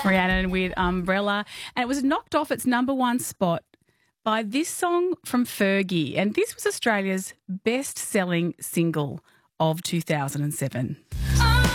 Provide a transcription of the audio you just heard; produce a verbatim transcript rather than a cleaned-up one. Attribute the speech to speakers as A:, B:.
A: Rhiannon with Umbrella, and it was knocked off its number one spot by this song from Fergie, and this was Australia's best-selling single of two thousand seven.